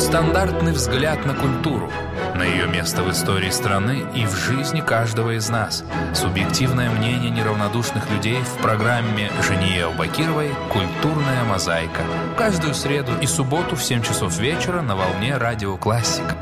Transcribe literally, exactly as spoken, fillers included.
Нестандартный взгляд на культуру, на ее место в истории страны и в жизни каждого из нас. Субъективное мнение неравнодушных людей в программе Жении Аубакировой «Культурная мозаика». Каждую среду и субботу в семь часов вечера на волне Радио Классика.